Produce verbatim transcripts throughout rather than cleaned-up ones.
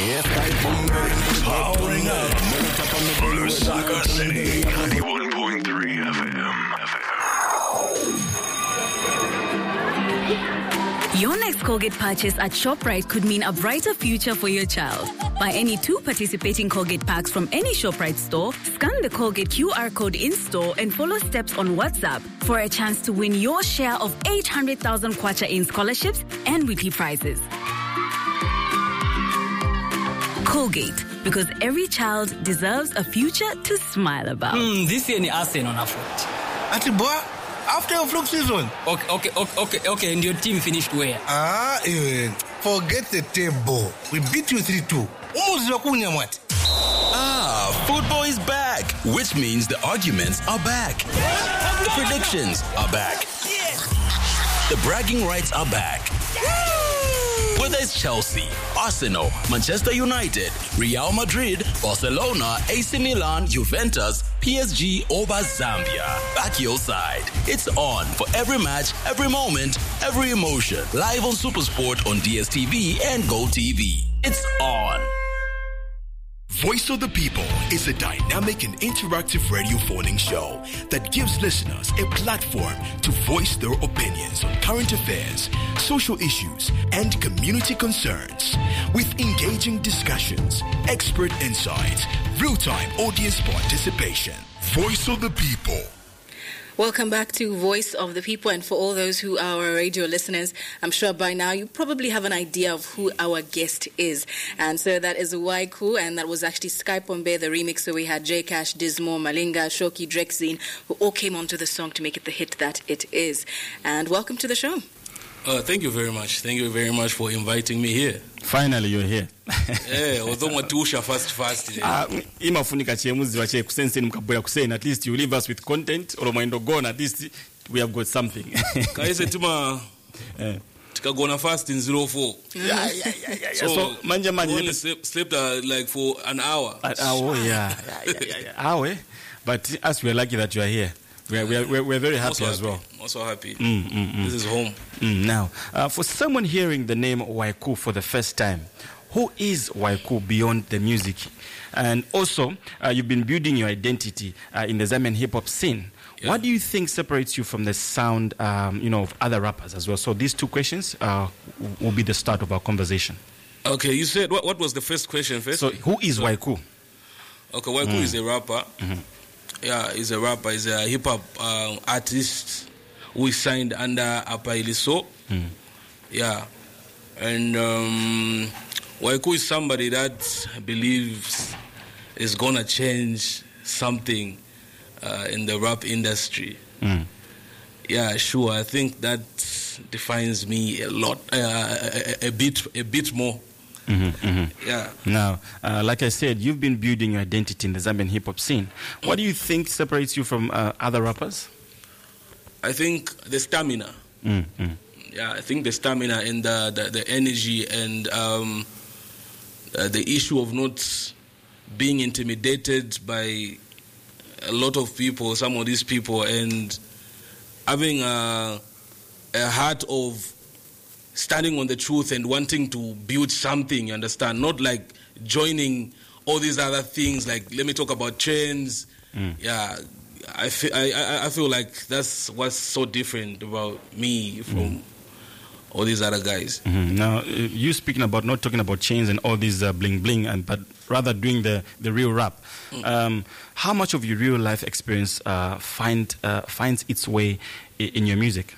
Powering up. Lusaka City, ninety-one point three F M. Your next Colgate purchase at ShopRite could mean a brighter future for your child. Buy any two participating Colgate packs from any ShopRite store, scan the Colgate Q R code in-store and follow steps on WhatsApp for a chance to win your share of eight hundred thousand kwacha in scholarships and weekly prizes. Colgate, because every child deserves a future to smile about. Mm, this year ni Arsenal on foot. Ati boy, after your fluke season. Okay, okay, okay, okay, okay, and your team finished where? Ah, eh, forget the table. We beat you three two. Ah, football is back, which means the arguments are back. The predictions are back. The bragging rights are back. Whether it's Chelsea, Arsenal, Manchester United, Real Madrid, Barcelona, A C Milan, Juventus, P S G, or Zambia, back your side. It's on for every match, every moment, every emotion. Live on SuperSport on D S T V and GoTV. It's on. Voice of the People is a dynamic and interactive radio phoning show that gives listeners a platform to voice their opinions on current affairs, social issues, and community concerns. With engaging discussions, expert insights, real-time audience participation. Voice of the People. Welcome back to Voice of the People, and for all those who are our radio listeners, I'm sure by now you probably have an idea of who our guest is. And so that is Waiku, and that was actually Sky Pombe, the remix. So we had J Cash, Dismo, Malinga, Shoki, Drexine, who all came onto the song to make it the hit that it is. And welcome to the show. Uh, thank you very much. Thank you very much for inviting me here. Finally, you're here. Yeah, although matusha fast fast. Ah, imafunika chemuzi wache kusense mkabula kusena. At least you leave us with content. Or mwendo gone. At least we have got something. Kaise tuma. Tika gona fast in zero four. Yeah, yeah, yeah, yeah. yeah. So, so manja manja. Only slept, slept uh, like for an hour. An hour, yeah, yeah, yeah, yeah, yeah. Hour, but as we're lucky that you are here. We're, we're, we're very happy as well. Also happy. Mm, mm, mm. This is home. Mm, now, uh, for someone hearing the name Waiku for the first time, who is Waiku beyond the music? And also, uh, you've been building your identity uh, in the Zambian hip-hop scene. Yeah. What do you think separates you from the sound, um, you know, of other rappers as well? So these two questions uh, will be the start of our conversation. Okay, you said, what, what was the first question first? So who is so, Waiku? Okay, Waiku mm. is a rapper. Mm-hmm. Yeah, he's a rapper. He's a hip-hop uh, artist who is signed under Apailiso. Mm. Yeah. And um, Waiku is somebody that believes is going to change something uh, in the rap industry. Mm. Yeah, sure. I think that defines me a lot, uh, a, a bit a bit more. Mm-hmm, mm-hmm. Yeah. Now, uh, like I said, you've been building your identity in the Zambian hip-hop scene. What do you think separates you from uh, other rappers? I think the stamina. Mm-hmm. Yeah, I think the stamina and the, the, the energy and um, uh, the issue of not being intimidated by a lot of people, some of these people, and having a, a heart of standing on the truth and wanting to build something, you understand? Not like joining all these other things, like let me talk about trends. Mm. Yeah, I feel, I, I feel like that's what's so different about me from mm. all these other guys. Mm-hmm. Now, uh, you speaking about not talking about chains and all these uh, bling bling, and but rather doing the, the real rap. Mm. Um, how much of your real life experience uh, find uh, finds its way in, in your music?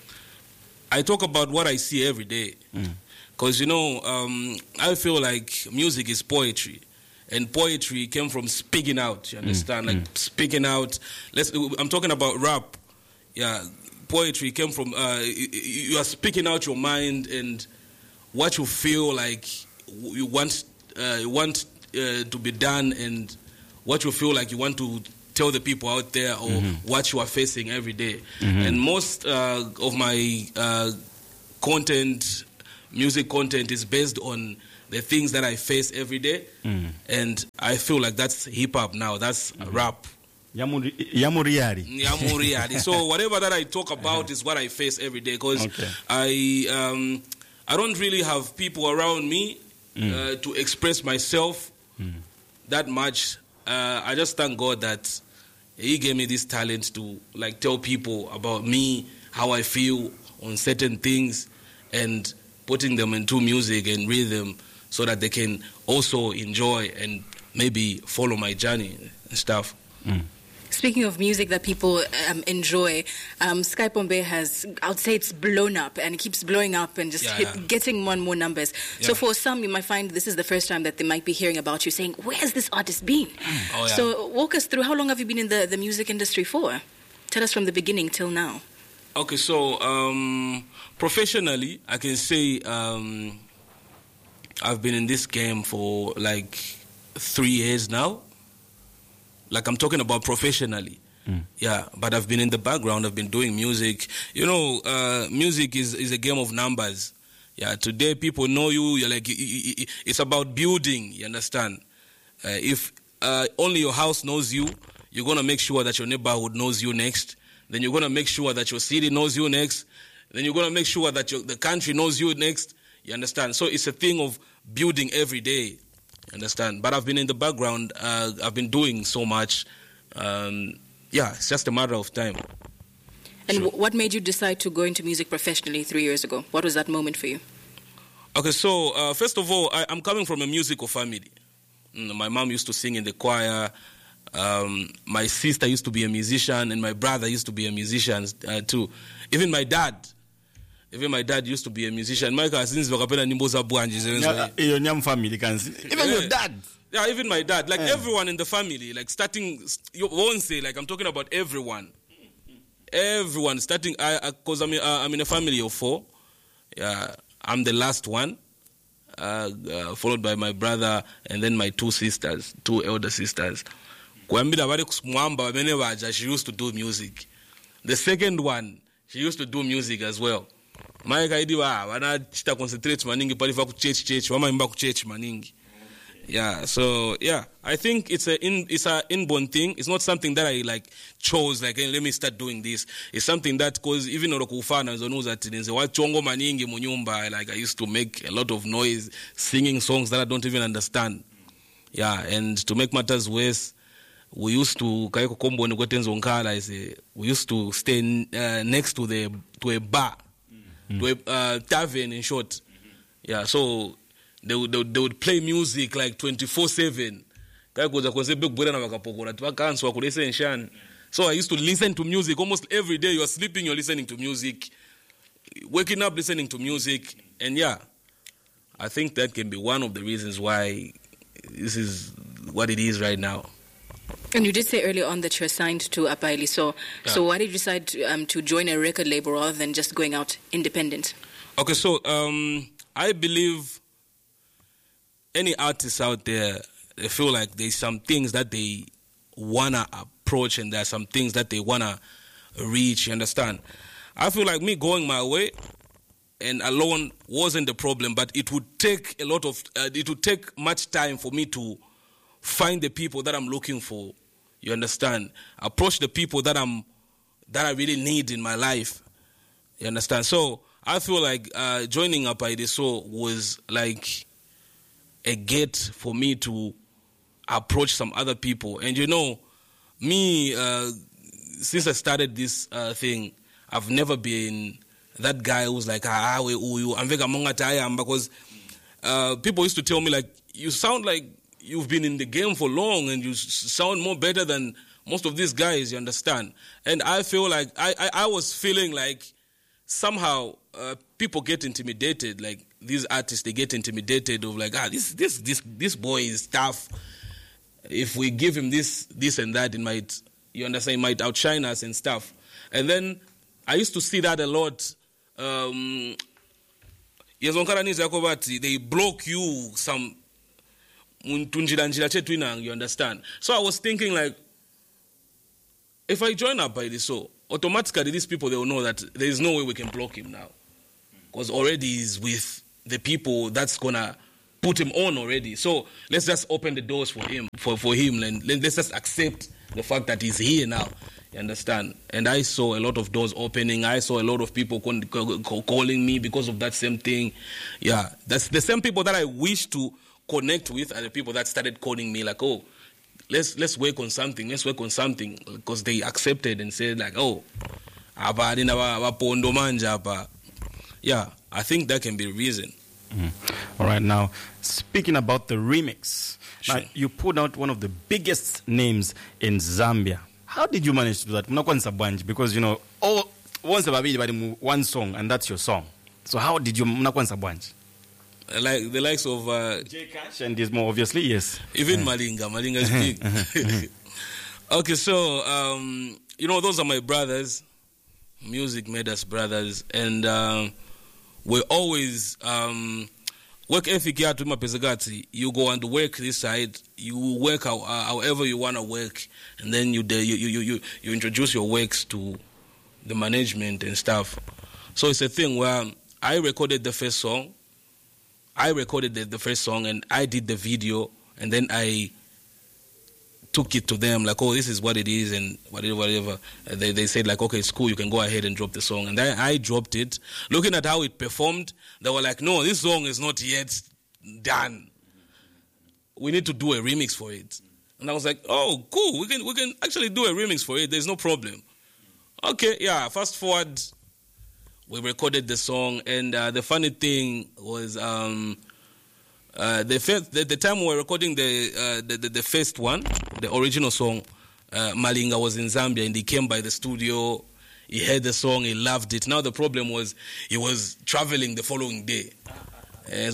I talk about what I see every day. Because, mm. you know, um, I feel like music is poetry. And poetry came from speaking out, you understand? Mm. Like mm. speaking out. Let's. I'm talking about rap. Yeah, poetry came from, uh, you are speaking out your mind and what you feel like you want, uh, you want uh, to be done, and what you feel like you want to tell the people out there, or mm-hmm. what you are facing every day. Mm-hmm. And most uh, of my uh, content, music content, is based on the things that I face every day. Mm. And I feel like that's hip-hop now. That's mm-hmm. rap. Yamuriari. Yamuriari. So whatever that I talk about uh-huh. is what I face every day. Because okay. I, um, I don't really have people around me mm. uh, to express myself mm. that much. Uh, I just thank God that He gave me this talent to like tell people about me, how I feel on certain things, and putting them into music and rhythm so that they can also enjoy and maybe follow my journey and stuff. Mm. Speaking of music that people um, enjoy, um, Sky Pombe has, I would say it's blown up and it keeps blowing up and just yeah, hit, yeah. getting more and more numbers. Yeah. So for some, you might find this is the first time that they might be hearing about you saying, where's this artist been? Oh, yeah. So walk us through, how long have you been in the, the music industry for? Tell us from the beginning till now. Okay, so um, professionally, I can say um, I've been in this game for like three years now. Like I'm talking about professionally. Mm. Yeah, but I've been in the background. I've been doing music. You know, uh, music is, is a game of numbers. Yeah, today people know you. You're like, it's about building, you understand? Uh, if uh, only your house knows you, you're going to make sure that your neighborhood knows you next. Then you're going to make sure that your city knows you next. Then you're going to make sure that your, the country knows you next. You understand? So it's a thing of building every day. Understand? But I've been in the background. Uh, I've been doing so much. Um, yeah, it's just a matter of time. And Sure. w- what made you decide to go into music professionally three years ago? What was that moment for you? Okay, so uh, first of all, I, I'm coming from a musical family. Mm, my mom used to sing in the choir. Um, my sister used to be a musician, and my brother used to be a musician uh, too. Even my dad. Even my dad used to be a musician. My cousins were nyimbo za bwanje. Your Nyam family can see. Even Yeah. your dad. Yeah, even my dad. Like Yeah. everyone in the family, like starting, you won't say, like I'm talking about everyone. Everyone starting, I, because I'm, uh, I'm in a family of four. Yeah, I'm the last one, uh, uh, followed by my brother and then my two sisters, two elder sisters. Kwambira bari kumwamba bamene baja, she used to do music. The second one, she used to do music as well. My kaidi wa wana chita concentrate maningi palifa ku church church, wama imba ku church maningi. Yeah, so yeah, I think it's a in, it's a inborn thing. It's not something that I like chose. Like, hey, let me start doing this. It's something that, cause even orokufana zono that nze wachongo maningi munyumba. Like I used to make a lot of noise, singing songs that I don't even understand. Yeah, and to make matters worse, we used to kaiko kombo ni kwetenzo nkala is a, we used to stay uh, next to the to a bar, mm-hmm. to a uh, tavern in short. Mm-hmm. Yeah, so. They would, they would, they would play music like twenty-four seven. So I used to listen to music almost every day. You are sleeping, you're listening to music. Waking up, listening to music. And yeah, I think that can be one of the reasons why this is what it is right now. And you did say earlier on that you're signed to Apaili. So, Yeah. so why did you decide to, um, to join a record label rather than just going out independent? Okay, so um, I believe any artists out there, they feel like there's some things that they want to approach and there's some things that they want to reach, you understand? I feel like me going my way and alone wasn't the problem, but it would take a lot of, uh, it would take much time for me to find the people that I'm looking for, you understand? Approach the people that I'm, that I really need in my life, you understand? So I feel like uh, joining up I D S O was like a gate for me to approach some other people. And you know, me, uh, since I started this uh, thing, I've never been that guy who's like, ah, we, we, I'm vega monga tayam, because uh, people used to tell me, like, you sound like you've been in the game for long and you s- sound more better than most of these guys, you understand? And I feel like, I, I, I was feeling like somehow uh, people get intimidated, like, these artists, they get intimidated of like, ah, this this this this boy is tough. If we give him this this and that, it might, you understand, it might outshine us and stuff. And then I used to see that a lot. Um, they block you some, you understand? So I was thinking like, if I join up by this, so automatically these people, they will know that there is no way we can block him now. Because already he's with the people that's gonna put him on already. So let's just open the doors for him, for, for him, and let's just accept the fact that he's here now. You understand? And I saw a lot of doors opening. I saw a lot of people con- co- calling me because of that same thing. Yeah, that's the same people that I wish to connect with are the people that started calling me like, oh, let's let's work on something. Let's work on something because they accepted and said like, oh, yeah, I think that can be the reason. Mm. All right, now speaking about the remix, sure. Now, you put out one of the biggest names in Zambia. How did you manage to do that? Because, you know, all once one song and that's your song. So how did you bunch? Like the likes of uh, J Cash and this more obviously, yes. Even uh. Malinga, Malinga is big. Okay, so um, you know, those are my brothers. Music made us brothers, and um, we always um, work ethic here to Mapezagati. You go and work this side. You work how, uh, however you want to work, and then you, you you you you introduce your works to the management and stuff. So it's a thing where I recorded the first song. I recorded the, the first song, and I did the video, and then I took it to them like, oh, this is what it is, and whatever, whatever. And they, they said like, okay, it's cool, you can go ahead and drop the song. And then I dropped it. Looking at how it performed, they were like, no, this song is not yet done. We need to do a remix for it. And I was like, oh, cool, we can we can actually do a remix for it. There's no problem. Okay, yeah, fast forward, we recorded the song, and uh, the funny thing was um, uh, the, first, the the time we were recording the, uh, the, the the first one, the original song, uh, Malinga was in Zambia, and he came by the studio. He heard the song, he loved it. Now the problem was he was traveling the following day. So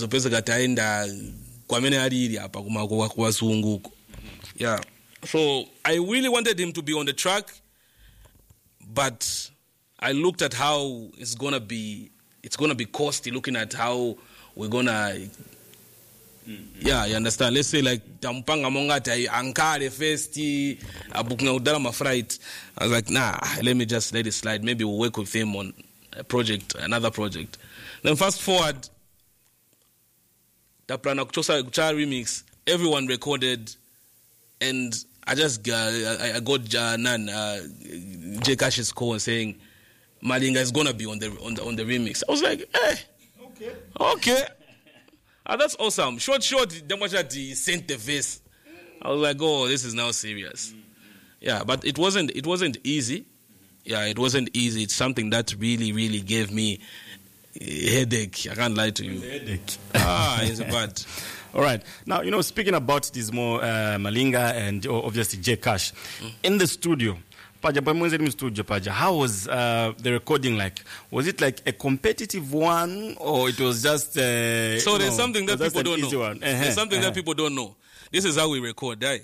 yeah. So I really wanted him to be on the track, but I looked at how it's gonna be. It's gonna be costly. Looking at how we're gonna. Yeah, you understand. Let's say like tampanga mongata ankare festi abukna udala ma flight. I was like, nah, let me just let it slide. Maybe we'll work with him on a project, another project. Then fast forward, the Plana Kuchosa Kucha remix. Everyone recorded, and I just uh, I, I got uh, Nan uh, J Cash's call saying Malinga is gonna be on the on the on the remix. I was like, eh, okay, okay. Ah, that's awesome. Short, short, Damashati sent the verse. I was like, oh, this is now serious. Yeah, but it wasn't it wasn't easy. Yeah, it wasn't easy. It's something that really, really gave me a headache. I can't lie to you. Headache. Ah, it's bad. All right. Now, you know, speaking about this more uh, Malinga and oh, obviously J Cash, mm. in the studio, Paja, how was uh, the recording like? Was it like a competitive one, or it was just uh, so there's know, something that people don't know. Uh-huh, there's something uh-huh. that people don't know. This is how we record, right?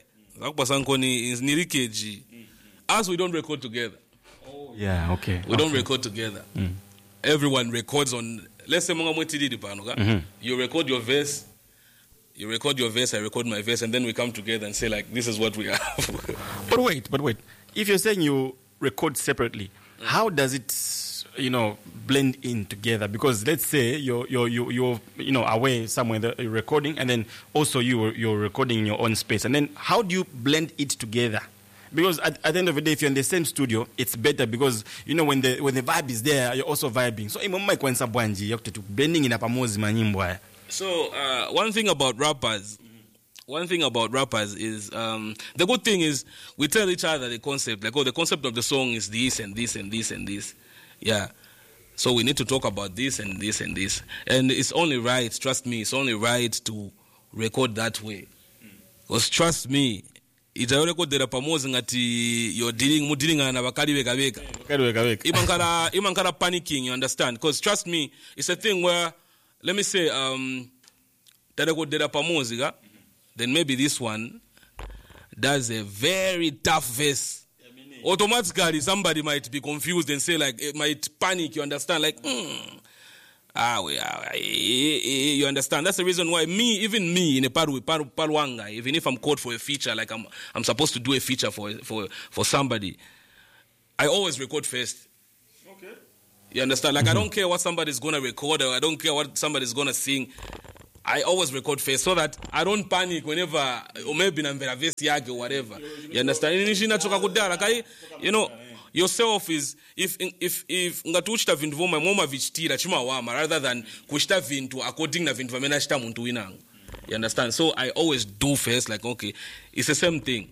Us, we don't record together. Oh, yeah, okay. We okay. don't record together. Mm. Everyone records on. Let's say mm-hmm. You record your verse. You record your verse. I record my verse, and then we come together and say like, "This is what we have." But wait, but wait. If you're saying you record separately, mm. how does it, you know, blend in together? Because let's say you're you're you're, you're you know away somewhere that you're recording, and then also you you're recording in your own space, and then how do you blend it together? Because at, at the end of the day, if you're in the same studio, it's better because you know when the when the vibe is there, you're also vibing. So blending in a pamozi manyimbo. So uh, one thing about rappers. One thing about rappers is um, the good thing is we tell each other the concept. Like, oh, the concept of the song is this and this and this and this. Yeah. So we need to talk about this and this and this. And it's only right, trust me, it's only right to record that way. Because trust me, it's a record that pamozi ngati you're dealing mudealing na bakali weka weka. Bakali weka weka. Imankara imankara panicking, you understand? Because trust me, it's a thing where let me say um that record that pamozi ga. Then maybe this one does a very tough verse. Automatically, somebody might be confused and say, like, it might panic, you understand? Like, mm, ah, we, ah, you understand? That's the reason why me, even me, in a Paru, Paru, Paruanga, even if I'm called for a feature, like I'm I'm supposed to do a feature for for, for somebody, I always record first. Okay. You understand? Like, mm-hmm. I don't care what somebody's going to record, or I don't care what somebody's going to sing. I always record first so that I don't panic whenever, or maybe I'm very or whatever. You understand? You know, yourself is if if if ngati uchita vintu vomwe moma vichitira chimawama rather than kuchita vintu according na vintu vamene achita muntu winango. You understand? So I always do first like okay, it's the same thing.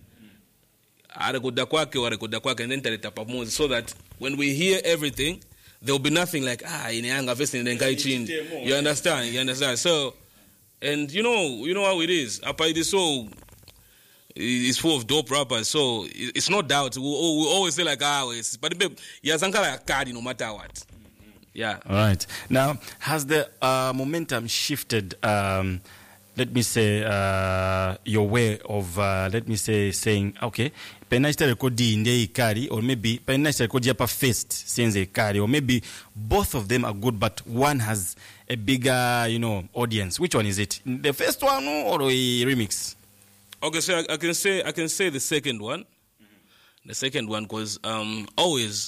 Arekoda kwake arekoda kwake and then taleta pamoja so that when we hear everything there will be nothing like ah ineanga verse ndengai chin. You understand? You understand? So and you know you know how it is. Apa it is so it's full of dope rappers, so it's no doubt. We, we always say like ah, it's, but yazankala akadi no matter what. Yeah. All right. Now, has the uh, momentum shifted? Um, let me say uh, your way of uh, let me say saying okay, penasta rekodi inde ikari, or maybe penasta rekodi apa first since ikari, or maybe both of them are good, but one has a bigger you know audience. Which one is it? The first one or a remix? Okay, so I, I can say I can say the second one, mm-hmm. the second one, because um, always,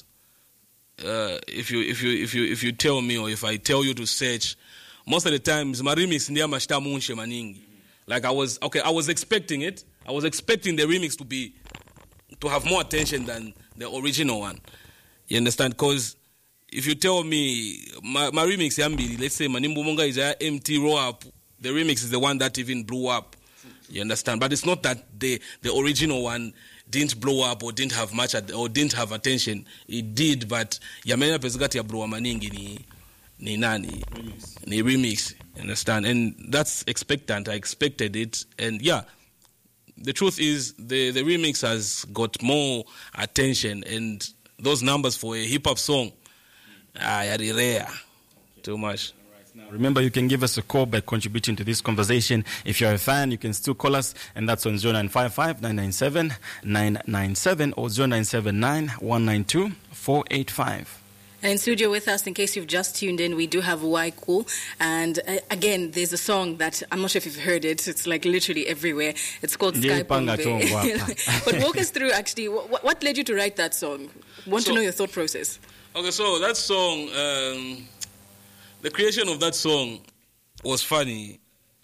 uh, if you if you if you if you tell me or if I tell you to search, most of the times my remix ndiya mashita munshe maningi. Like I was okay, I was expecting it. I was expecting the remix to be to have more attention than the original one. You understand? Because if you tell me my, my remix yambili, let's say Manimbu Munga is a M T roll up, the remix is the one that even blew up. You understand? But it's not that the the original one didn't blow up or didn't have much at, or didn't have attention. It did, but yamena pesukati ya blow maningi ni ni nani remix. ni remix. You understand? And that's expectant. I expected it, and yeah, the truth is the the remix has got more attention, and those numbers for a hip hop song are ah, rare, too much. Now, remember, you can give us a call by contributing to this conversation. If you're a fan, you can still call us, and that's on zero nine five five, nine nine seven, nine nine seven or zero nine seven nine, one nine two, four eight five. And in studio with us, in case you've just tuned in, we do have Waiku. And uh, again, there's a song that, I'm not sure if you've heard it, it's like literally everywhere. It's called Sky Pombe. But walk us through, actually, what, what led you to write that song? Want so, to know your thought process. Okay, so that song... Um, The creation of that song was funny.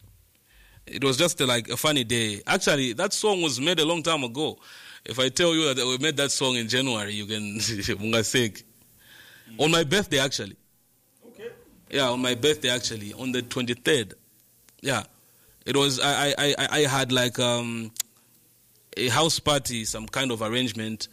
It was just a, like a funny day. Actually, that song was made a long time ago. If I tell you that we made that song in January, you can mungasek. On my birthday, actually. Okay. Yeah, on my birthday, actually, on the twenty-third. Yeah, it was. I I I, I had like um, a house party, some kind of arrangement.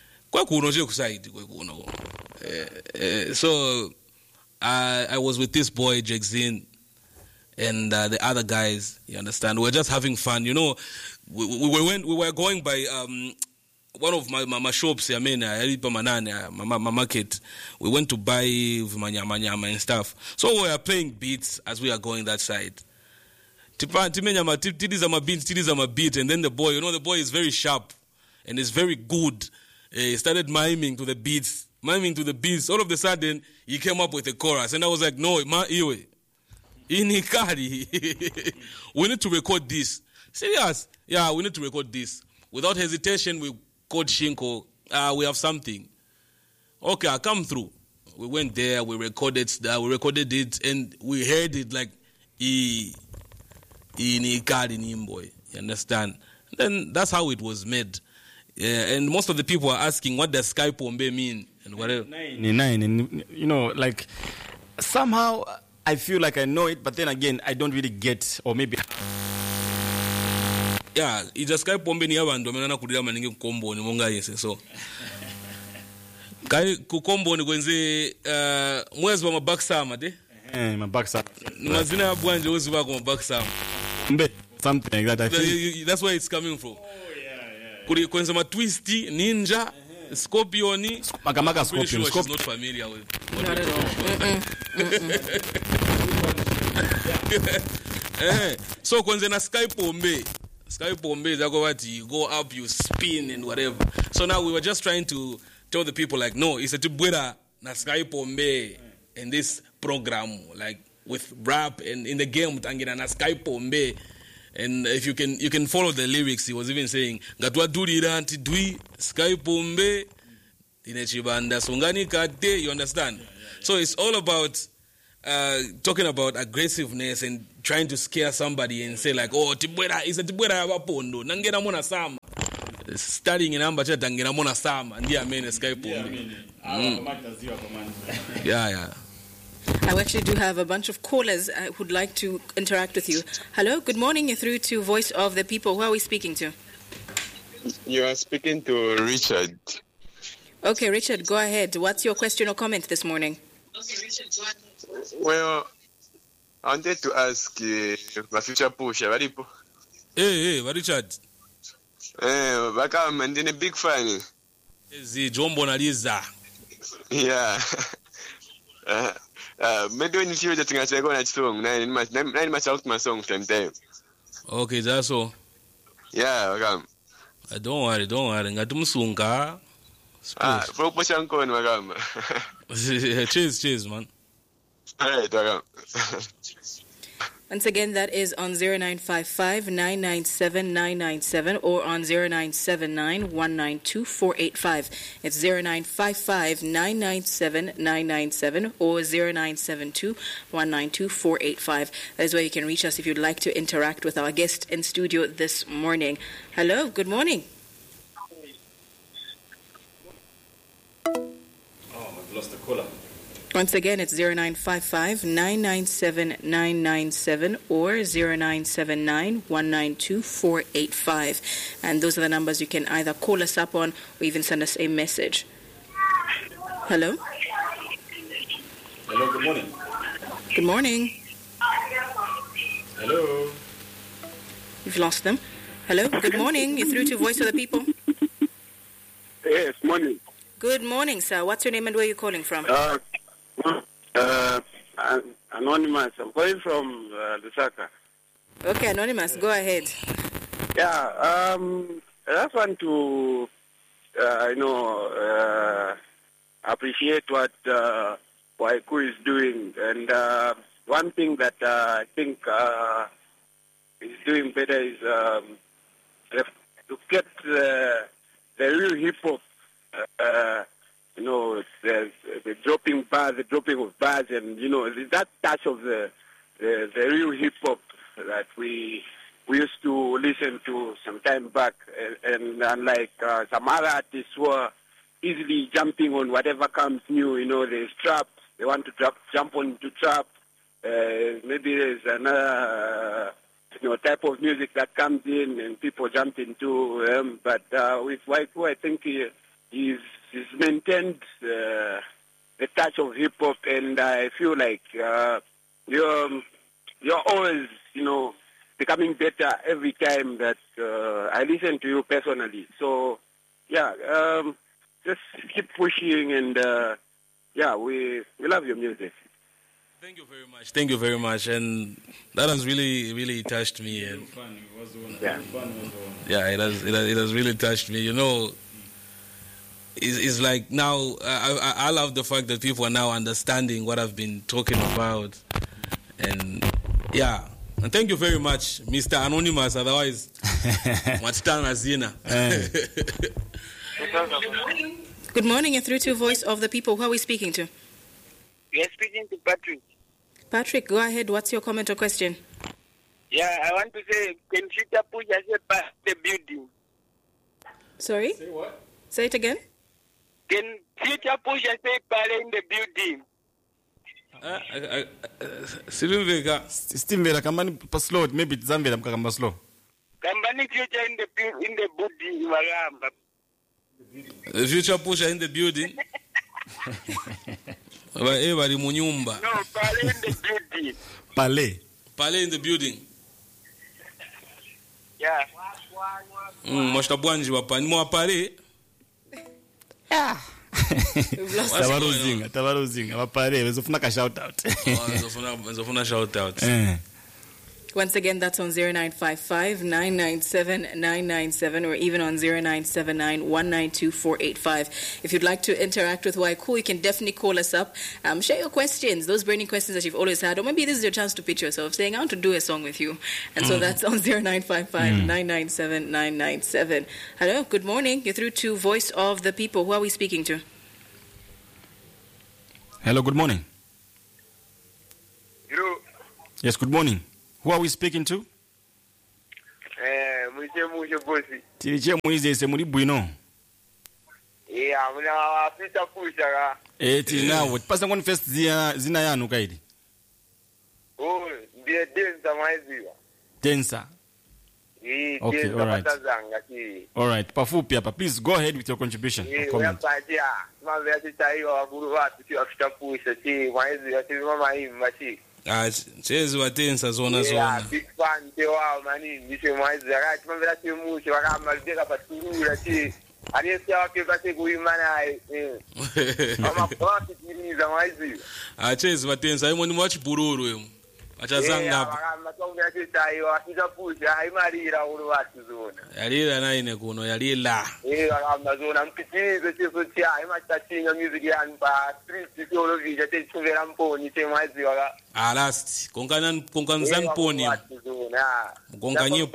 So. I, I was with this boy, Jexin, and uh, the other guys, you understand? We were just having fun. You know, we, we, we, went, we were going by um, one of my, my, my shops, I mean, my, my market. We went to buy manyama nyama and stuff. So we were playing beats as we are going that side. Tidis are my beats, tidis are my beat. And then the boy, you know, the boy is very sharp and is very good. He started miming to the beats. Miming to the beats. All of a sudden, he came up with a chorus. And I was like, no, ma iwe. Inikari. We need to record this. Serious? Yeah, we need to record this. Without hesitation, we called Shinko. Uh, we have something. Okay, I'll come through. We went there, we recorded that, we recorded it, and we heard it like, I, Inikari Nimboy. You understand? And then that's how it was made. Yeah, and most of the people are asking, what does Sky Pombe mean? And whatever. Nine, nine, and you know, like somehow I feel like I know it, but then again, I don't really get, or maybe. Yeah, it's just Sky Pombe ni abantu menana kudira maningi kukombo ni monga yese so. Kai kukombo ni kwenze uh, mwezi wa mabaksama de. Eh, mabaksama. Mazina ya bwanje uzi wako mabaksama. Mbe something like that. I feel. That's where it's coming from. Oh yeah, yeah. Kuri kwenze ma twisty ninja. Scorpion, Magamaka Scorpion. Sure she's not familiar with. Not at all. eh, so kwenze na Sky Pombe. Sky Pombe is like what you go up, you spin and whatever. So now we were just trying to tell the people like, no, it's a tibwera na Sky Pombe in this program, like with rap and in the game tangina na Sky Pombe. And if you can you can follow the lyrics, he was even saying Gatwa durira nti dui Sky Pombe inechibanda sungani kate, you understand? Yeah, yeah, yeah. So it's all about uh, talking about aggressiveness and trying to scare somebody and say like, oh, tibwera is a tibwera yabapondo nangera mona sama. studying inamba chatangira mona sama ndiye amene Skype. Yeah, yeah. I actually do have a bunch of callers uh, who'd like to interact with you. Hello, good morning. You're through to Voice of the People. Who are we speaking to? You are speaking to Richard. Okay, Richard, go ahead. What's your question or comment this morning? Well, I wanted to ask uh, my future push. Hey, hey, Richard. Eh, Bakam, and then a big fan. The Jumbo Naliza. Yeah. Uh, uh, maybe when you hear the thing I say, go on song. Nine much, nine much out my song sometime. Okay, that's all. Yeah, Bakam. Uh, don't worry, don't worry. Ngatumsunga. Ah, proposition ko na Bakam. Cheers, cheers, man. All right, Bakam. Once again, that is on zero nine five five, nine nine seven, nine nine seven or on zero nine seven nine, one nine two, four eight five. It's zero nine five five, nine nine seven, nine nine seven or zero nine seven two, one nine two, four eight five. That is where you can reach us if you'd like to interact with our guest in studio this morning. Hello, good morning. Oh, I've lost the caller. Once again, it's zero nine five five, nine nine seven, nine nine seven or zero nine seven nine, one nine two, four eight five. And those are the numbers you can either call us up on or even send us a message. Hello? Hello, good morning. Good morning. Hello. You've lost them. Hello, good morning. You're through to Voice of the People. Yes, morning. Good morning, sir. What's your name and where are you calling from? Uh, Uh, anonymous. I'm calling from uh, Lusaka. Okay, Anonymous, go ahead. Yeah, um, I just want to, uh, you know, uh, appreciate what uh, Waiku is doing. And uh, one thing that uh, I think uh, is doing better is um, to get the, the real hip-hop, uh, you know, the, the dropping bars, the dropping of bars, and, you know, that touch of the the, the real hip-hop that we we used to listen to some time back. And, and unlike uh, some other artists who are easily jumping on whatever comes new, you know, there's trap, they want to drop, jump onto trap. Uh, maybe there's another, uh, you know, type of music that comes in and people jump into. Um, but uh, with Waiku, I think he, he's He's maintained uh, the touch of hip hop, and I feel like uh, you're you're always, you know, becoming better every time that uh, I listen to you personally. So, yeah, um, just keep pushing, and uh, yeah, we we love your music. Thank you very much. Thank you very much, and that has really, really touched me. And yeah, yeah, it has, it has, it has really touched me. You know. It's, it's like now, I, I, I love the fact that people are now understanding what I've been talking about. And yeah, and thank you very much, Mister Anonymous. Otherwise, much time as Zina. Good morning, you're through to Voice of the People. Who are we speaking to? We are speaking to Patrick. Patrick, go ahead. What's your comment or question? Yeah, I want to say, can Future Push as a part of the building? Sorry? Say what? Say it again. Can Future Push as a part in the building? Silimveka. Stimvela kambani paslow, maybe Zambia mkakamba slow. Kambani Future in the in the building Maramba. The Future Push in the building. Everybody munyumba. No, Pale in the building. Pale. Pale in the building. Yeah. Mm, Mashta Bwanji wapa. Ni mwa Pale. Yeah. Tabaruzinga, tabaruzinga. Wapare, wezofuna ka shout out. Wezofuna, wezofuna shout out. Once again, that's on zero nine five five, nine nine seven, nine nine seven or even on zero nine seven nine, one nine two, four eight five. If you'd like to interact with Waiku, you can definitely call us up. Um, share your questions, those burning questions that you've always had. Or maybe this is your chance to pitch yourself, saying, I want to do a song with you. And so mm. that's on zero nine five five, nine nine seven, nine nine seven. Hello, good morning. You're through to Voice of the People. Who are we speaking to? Hello, good morning. Hello. Yes, good morning. Who are we speaking to? Eh, muche muche bosi. Tiliche muizese muri bwino. Yeah, muna wafita pusha ka. Eh, tilinawo. Pasa ngoni first zina zina yanu kaidi. Oh, ndiye densa maiziwa. Densa. Eh, Okay, densa all right. patazanga ki. All right. Pafupi hapa. Please go ahead with your contribution. or Eh, comment. uyapatia. Mambe atitaiwa waburu watu si wafita pusha chi maiziwa si mama imba chi. Ah, chezi watensa zona Yeah, zona. big fan te wao mani ndishe maiziwa kati mambe ati muche wakama lideka paturura chi. Aliyesiya wake basi kuimana eh. Mama kwa kitiriza maiziwa. Ah, chezi watensa ayi mwani mwachi bururu emu. Achazanga hapa. Yalila naine kuno yalila. Eh, amazona mkitize chiso cha imachachinga music yani pa street solo vija te chuvera mponi te mwazi waka. Ah, last. Konkanan konkanzan poni. Konkanyupo.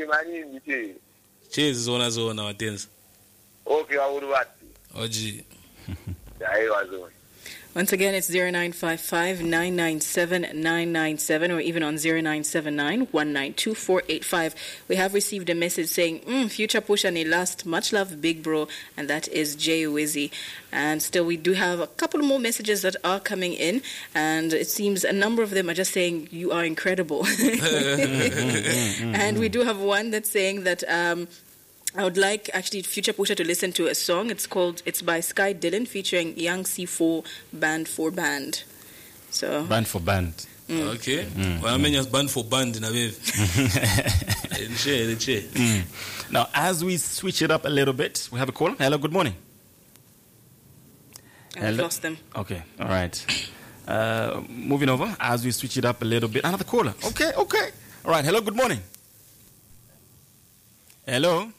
Chezi zona zona watensa. Okay, wawuru wati. Oji. Dai wazona. Once again, it's zero nine five five nine nine seven nine nine seven or even on zero nine seven nine one nine two four eight five. We have received a message saying, mm, Future Pusha ni last. Much love, big bro. And that is Jay Wizzy. And still, we do have a couple more messages that are coming in. And it seems a number of them are just saying, you are incredible. And we do have one that's saying that... Um, I would like actually Future Pusha to listen to a song. It's called, it's by Sky Dillon featuring Young C four Band for Band. So Band for Band. Mm. Okay. Mm. Well, I mean, just band for band na baby. mm. Now, as we switch it up a little bit, we have a call. Hello, good morning. I've lost them. Okay, all right. Uh, moving over, as we switch it up a little bit. Another caller. Okay, okay. All right, hello, good morning. Hello.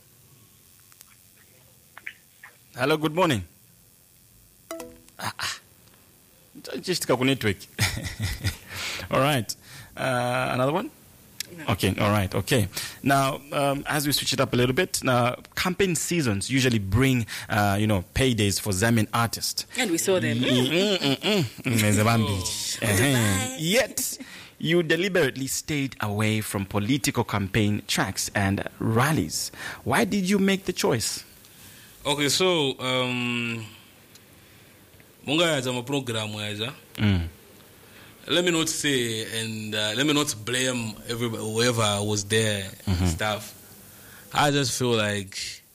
Hello, good morning. Ah, ah. Just got network. All right. Uh, another one? Okay, all right, okay. Now, um, as we switch it up a little bit, now campaign seasons usually bring, uh, you know, paydays for Zambian artists. And we saw them. Uh-huh. Yet, you deliberately stayed away from political campaign tracks and rallies. Why did you make the choice? Okay, so, um, munga yaza ma program yaza. Mm. Let me not say and uh, let me not blame everybody, whoever was there Mm-hmm. and stuff. I just feel like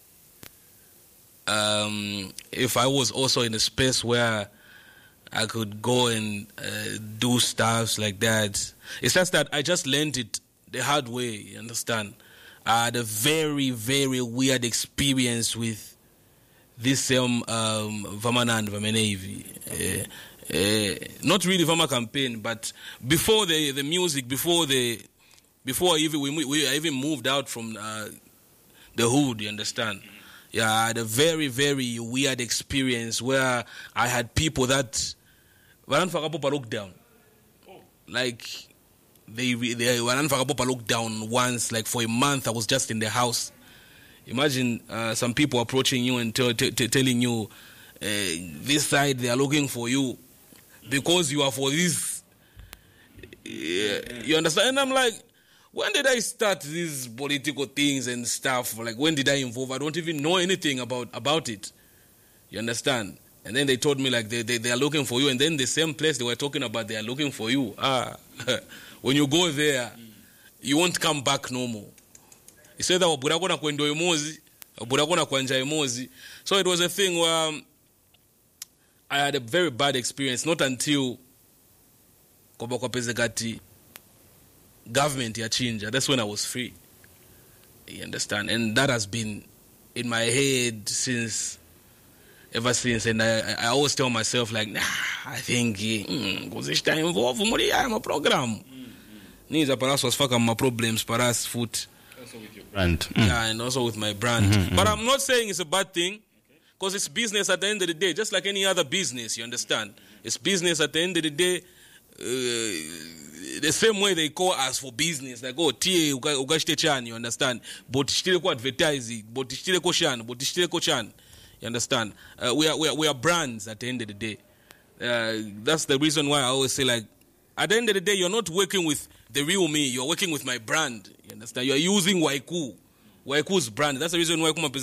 um, if I was also in a space where I could go and uh, do stuff like that, it's just that I just learned it the hard way. You understand? I had a very, very weird experience with this same um, Vamanand Vamenevi. Uh, Uh, not really Vama campaign, but before the, the music, before the before even we, we I even moved out from uh, the hood, you understand? Yeah, I had a very very weird experience where I had people that were lockdown, like they they were lockdown once, like for a month. I was just in the house. Imagine uh, some people approaching you and t- t- t- telling you uh, this side they are looking for you. Because you are for this, yeah, you understand? And I'm like, when did I start these political things and stuff? Like, when did I involve? I don't even know anything about, about it. You understand? And then they told me, like, they, they, they are looking for you. And then the same place they were talking about, they are looking for you. Ah, when you go there, you won't come back no more. He said that, so it was a thing where Um, I had a very bad experience, not until Kobakopezegati government ya change. That's when I was free. You understand? And that has been in my head since, ever since. And I, I always tell myself, like, nah, I think, because each time involved in my program. Needs a paras was fucking my problems, paras foot. Also with your brand. Yeah, and also with my brand. Mm-hmm, but mm-hmm. I'm not saying it's a bad thing. Because it's business at the end of the day, just like any other business, you understand? It's business at the end of the day, uh, the same way they call us for business. Like, oh, T A, Ugashite Chan, you understand? But still advertising, but still Koshan, but still Koshan, you understand? Uh, we, are, we, are, we are brands at the end of the day. Uh, that's the reason why I always say, like, at the end of the day, you're not working with the real me. You're working with my brand. You understand? You're using Waiku. Waiku's brand. That's the reason why Kuma